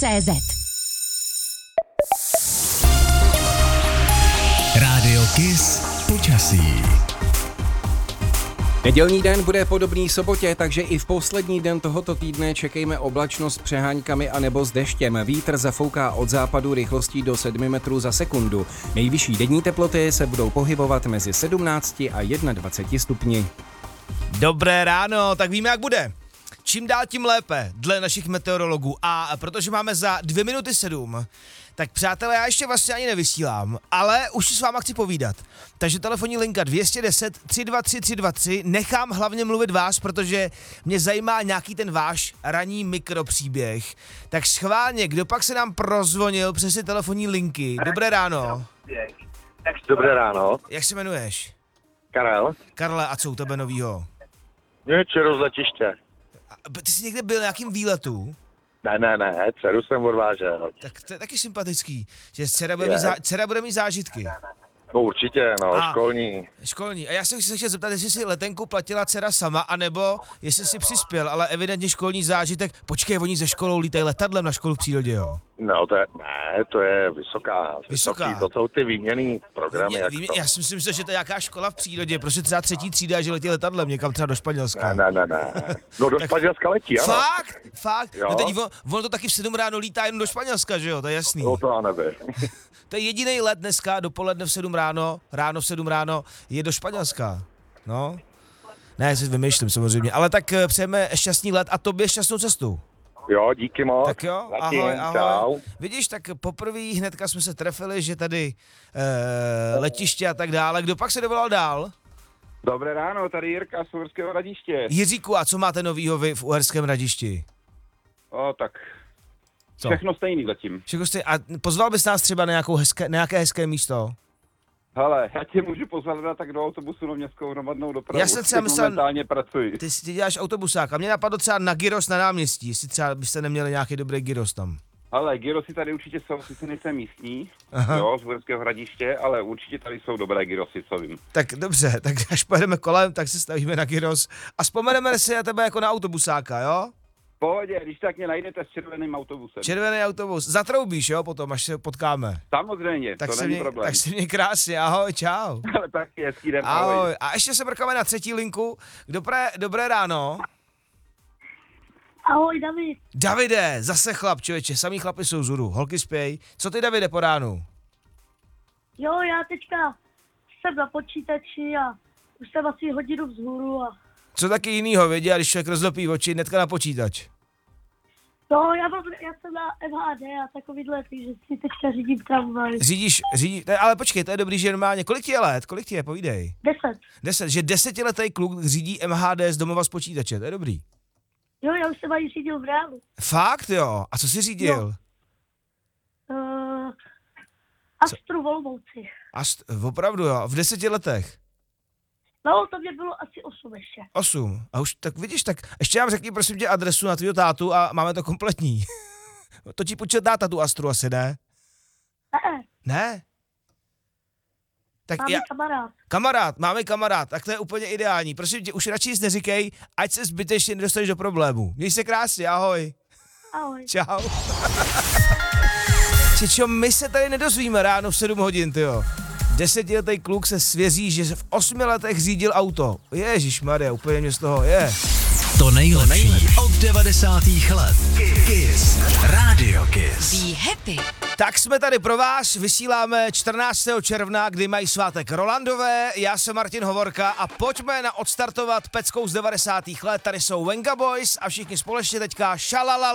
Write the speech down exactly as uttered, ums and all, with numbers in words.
cé zet. Rádio Kiss počasí. Nedělní den bude podobný sobotě, takže i v poslední den tohoto týdne čekejme oblačnost s přeháňkami a nebo s deštěm. Vítr zafouká od západu rychlostí do sedmi metrů za sekundu. Nejvyšší denní teploty se budou pohybovat mezi sedmnácti a dvaceti jednou stupni. Dobré ráno, tak víme, jak bude. Čím dál tím lépe, dle našich meteorologů. A protože máme za dvě minuty sedm, tak přátelé, já ještě vlastně ani nevysílám, ale už si s váma chci povídat. Takže telefonní linka dvě jedna nula, tři dva tři, tři dva tři, nechám hlavně mluvit vás, protože mě zajímá nějaký ten váš ranní mikropříběh. Tak schválně, kdo pak se nám prozvonil přes ty telefonní linky? Dobré ráno. Dobré ráno. Jak se jmenuješ? Karel. Karle, a co u tebe novýho? Je čero z letiště. A ty jsi někde byl na nějakým výletu? Ne, ne, ne, dceru jsem odvážel. Tak to je taky sympatický, že dcera bude, mít, zá, dcera bude mít zážitky. No určitě, no, A, školní. Školní. A já jsem se chtěl zeptat, jestli si letenku platila dcera sama, anebo jestli si přispěl, ale evidentně školní zážitek. Počkej, oni ze školou lítají letadlem na školu v přírodě, jo? No to je, ne, to je vysoká. Vysoká. Vysoký, to jsou ty výměnný programy. Výmě, jak výmě, to. já si myslím, že to je nějaká škola v přírodě, prostě třeba třetí třída, že letí letadlem někam třeba do Španělska. Ne, ne, ne, ne. No do Španělska letí, ano. Fakt? Fakt? Jo. No teď on, on to taky v sedm ráno lítá jen do Španělska, že jo? To je jasný. No to já nevím. To je jediný let dneska, dopoledne v sedm ráno, ráno v sedm ráno, je do Španělska. No. Ne, já si vymýšlím samozřejmě, ale tak eh, přejeme šťastný let a tobě šťastnou cestu. Jo, díky moc. Tak jo, Zatím, ahoj, ahoj. čau. Vidíš, tak poprvé hnedka jsme se trefili, že tady eh, letiště a tak dále. Kdo pak se dovolal dál? Dobré ráno, tady Jirka z Uherského Hradiště. Jiříku, a co máte novýho vy v Uherském Hradišti? O, tak Co? všechno stejný zatím. Všechno jste, a pozval bys nás třeba na, nějakou hezké, na nějaké hezké místo? Hele, já tě můžu pozvat tak do autobusu na městskou hromadnou dopravu. Já jsem třeba Teď myslel- momentálně pracuji. Ty, ty děláš autobusák a mě napadlo třeba na gyros na náměstí, jestli třeba byste neměli nějaký dobrý gyros tam. Hele, gyrosy tady určitě jsou, sice nejsem místní, Aha. jo, z Uherského Hradiště, ale určitě tady jsou dobré gyrosy, co vím. Tak dobře, tak až pojedeme kolem, tak se stavíme na gyros a vzpomeneme si na tebe jako na autobusáka, jo? V pohodě, když tak mě najdete s červeným autobusem. Červený autobus, zatroubíš, jo, potom, až se potkáme. Samozřejmě, Tak to se není mě, problém. tak se mě krásně, ahoj, čau. Ale taky hezký den, ahoj. Ahoj, a ještě se mrkáme na třetí linku. Dobré, dobré ráno. Ahoj, David. Davide, zase chlap, člověče, samý chlapi jsou vzhůru, holky spěj. Co ty, Davide, po ránu? Jo, já teďka jsem na počítači a už jsem asi hodinu vzhůru a... Co taky jinýho vědí, a když člověk rozdopí oči, hnedka na počítač? No, já, mám, já jsem na M H D a takovýhle, takže si teďka řídím tramvaj. Řídíš, řídíš, to je- ale počkej, to je dobrý, že normálně, kolik ti je let, kolik ti je, povídej. Deset. Deset, že desetiletý kluk řídí M H D z domova z počítače, to je dobrý. Jo, já už jsem ani řídil v reálu. Fakt jo, a co jsi řídil? Uh, Astru v Olomouci. A st- opravdu jo, v deseti letech. No, to mě bylo asi osm ještě. Osm. A už tak vidíš, tak ještě nám řekni prosím tě adresu na tvýho tátu a máme to kompletní. To ti počít táta tu Astru asi, ne? Ne, Ne? Tak máme já, kamarád. kamarád, máme kamarád, tak to je úplně ideální. Prosím tě, už radši nic neříkej, ať se zbytečně nedostaneš do problému. Měj se krásně, ahoj. Ahoj. Čau. Čičo, my se tady nedozvíme ráno v sedm hodin, tyjo. Desetiletý kluk se svězí, že v osmi letech řídil auto. Ježišmarja, úplně mě z toho je. To nejlepší od devadesátých let. Kiss. Radio Kiss. Be happy. Tak jsme tady pro vás, vysíláme čtrnáctého června, kdy mají svátek Rolandové, já jsem Martin Hovorka a pojďme na odstartovat peckou z devadesátých let, tady jsou Venga Boys a všichni společně teďka šalala.